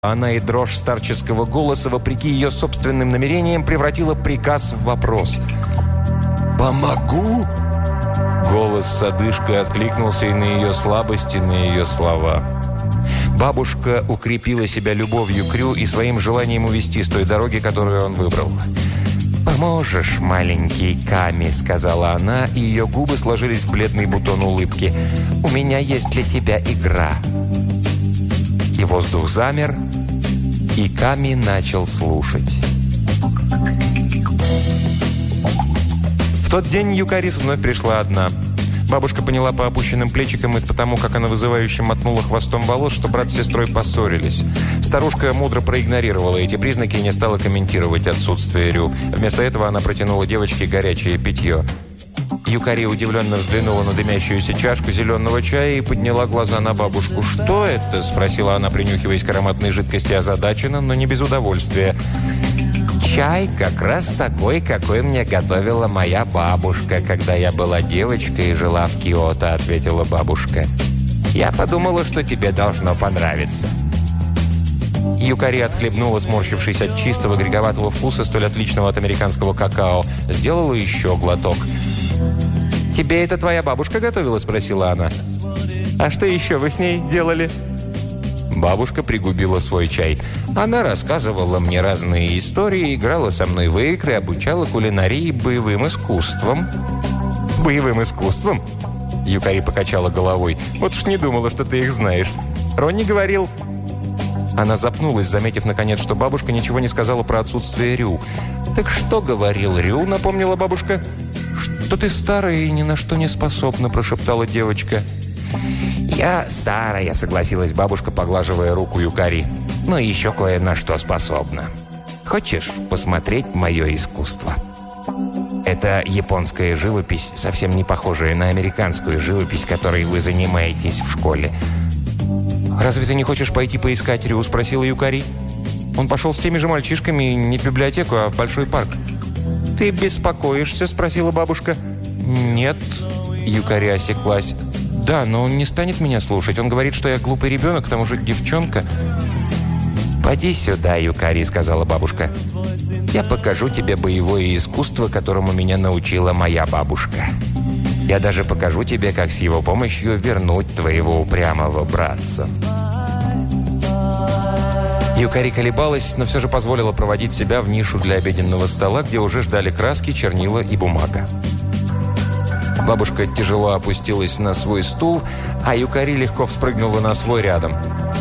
Она и дрожь старческого голоса, вопреки ее собственным намерениям, превратила приказ в вопрос. «Помогу?» Голос с одышкой откликнулся и на ее слабости, и на ее слова. Бабушка укрепила себя любовью к Рю и своим желанием увести с той дороги, которую он выбрал. «Поможешь, маленький Ками», — сказала она, и ее губы сложились в бледный бутон улыбки. «У меня есть для тебя игра». И воздух замер, и Ками начал слушать. В тот день Юкарис вновь пришла одна. Бабушка поняла по опущенным плечикам и потому, как она вызывающе мотнула хвостом волос, что брат с сестрой поссорились. Старушка мудро проигнорировала эти признаки и не стала комментировать отсутствие Рю. Вместо этого она протянула девочке горячее питье. Юкари удивленно взглянула на дымящуюся чашку зеленого чая и подняла глаза на бабушку. «Что это?» – спросила она, принюхиваясь к ароматной жидкости, озадаченно, но не без удовольствия. «Чай как раз такой, какой мне готовила моя бабушка, когда я была девочкой и жила в Киото», – ответила бабушка. «Я подумала, что тебе должно понравиться». Юкари отхлебнула, сморщившись от чистого горьковатого вкуса, столь отличного от американского какао. Сделала еще глоток. «Тебе это твоя бабушка готовила?» – спросила она. «А что еще вы с ней делали?» Бабушка пригубила свой чай. «Она рассказывала мне разные истории, играла со мной в игры, обучала кулинарии и боевым искусствам». «Боевым искусством?» Юкари покачала головой. «Вот уж не думала, что ты их знаешь. Ронни говорил...» Она запнулась, заметив, наконец, что бабушка ничего не сказала про отсутствие Рю. «Так что говорил Рю?» – напомнила бабушка. «Что ты старая и ни на что не способна», – прошептала девочка. «Я старая», – согласилась бабушка, поглаживая руку Юкари. «Но еще кое на что способна. Хочешь посмотреть мое искусство?» Это японская живопись, совсем не похожая на американскую живопись, которой вы занимаетесь в школе. «Разве ты не хочешь пойти поискать Рю?» – спросила Юкари. «Он пошел с теми же мальчишками не в библиотеку, а в большой парк». «Ты беспокоишься?» – спросила бабушка. «Нет», – Юкари осеклась. «Да, но он не станет меня слушать. Он говорит, что я глупый ребенок, к тому же девчонка». «Поди сюда, Юкари», – сказала бабушка. «Я покажу тебе боевое искусство, которому меня научила моя бабушка. Я даже покажу тебе, как с его помощью вернуть твоего упрямого братца». Юкари колебалась, но все же позволила проводить себя в нишу для обеденного стола, где уже ждали краски, чернила и бумага. Бабушка тяжело опустилась на свой стул, а Юкари легко вспрыгнула на свой рядом.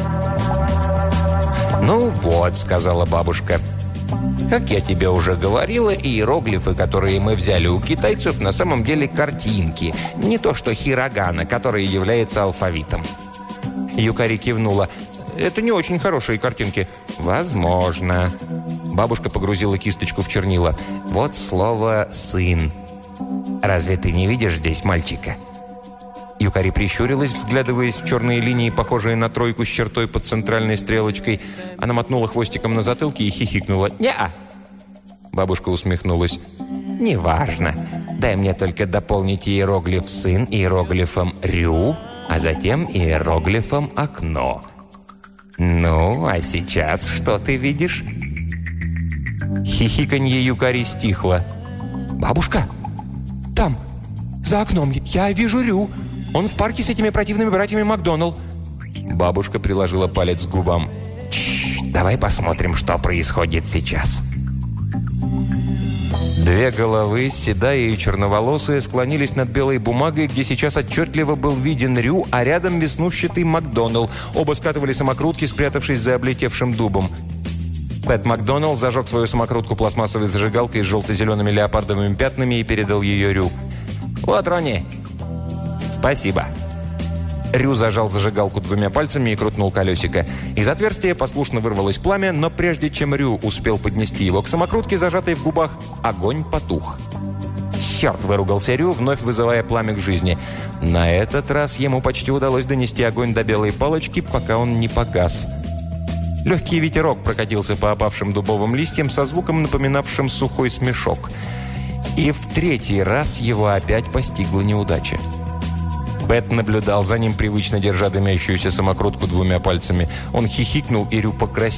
«Ну вот», — сказала бабушка, — «как я тебе уже говорила, иероглифы, которые мы взяли у китайцев, на самом деле картинки, не то что хирогана, который является алфавитом». Юкари кивнула. «Это не очень хорошие картинки». «Возможно». Бабушка погрузила кисточку в чернила. «Вот слово «сын». Разве ты не видишь здесь мальчика?» Юкари прищурилась, взглядываясь в черные линии, похожие на тройку с чертой под центральной стрелочкой. Она мотнула хвостиком на затылке и хихикнула. «Не-а!» Бабушка усмехнулась. «Неважно. Дай мне только дополнить иероглиф «сын» иероглифом «рю», а затем иероглифом «окно». Ну, а сейчас что ты видишь?» Хихиканье Юкари стихло. «Бабушка, там, за окном, я вижу Рю. Он в парке с этими противными братьями Макдоналд». Бабушка приложила палец к губам. «Тш, давай посмотрим, что происходит сейчас». Две головы, седая и черноволосые, склонились над белой бумагой, где сейчас отчетливо был виден Рю, а рядом веснушчатый Макдоналд. Оба скатывали самокрутки, спрятавшись за облетевшим дубом. Пэт Макдоналд зажег свою самокрутку пластмассовой зажигалкой с желто-зелеными леопардовыми пятнами и передал ее Рю. «Вот, Ронни!» «Спасибо!» Рю зажал зажигалку двумя пальцами и крутнул колесико. Из отверстия послушно вырвалось пламя, но прежде чем Рю успел поднести его к самокрутке, зажатой в губах, огонь потух. «Черт!» – выругался Рю, вновь вызывая пламя к жизни. На этот раз ему почти удалось донести огонь до белой палочки, пока он не погас. Легкий ветерок прокатился по опавшим дубовым листьям со звуком, напоминавшим сухой смешок. И в третий раз его опять постигла неудача. Бет наблюдал за ним, привычно держа дымящуюся самокрутку двумя пальцами. Он хихикнул, и Рю покраснел.